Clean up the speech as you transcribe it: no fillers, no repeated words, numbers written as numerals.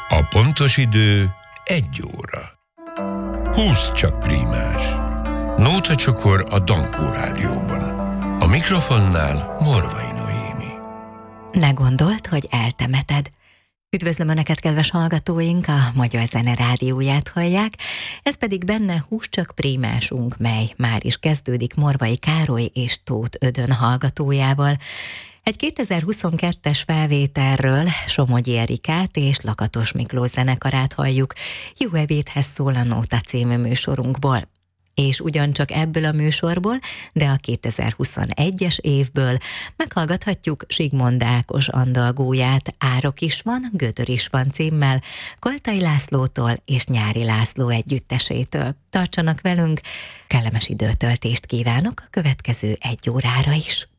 A pontos idő 1 óra. 20 csak prímás. Nóta csokor a Dankó Rádióban. A mikrofonnál Morvai Noémi. Ne gondold, hogy eltemeted. Üdvözlöm Önöket, kedves hallgatóink, a Magyar Zene Rádióját hallják, ez pedig benne 20 csak prímásunk, mely már is kezdődik Morvai Károly és Tóth Ödön hallgatójával. Egy 2022-es felvételről Somogyi Erikát és Lakatos Miklós zenekarát halljuk, Jó ebédhez szól a Nóta című műsorunkból. És ugyancsak ebből a műsorból, de a 2021-es évből meghallgathatjuk Zsigmond Ákos andalgóját, Árok is van, Gödör is van címmel, Koltai Lászlótól és Nyári László együttesétől. Tartsanak velünk, kellemes időtöltést kívánok a következő 1 órára is.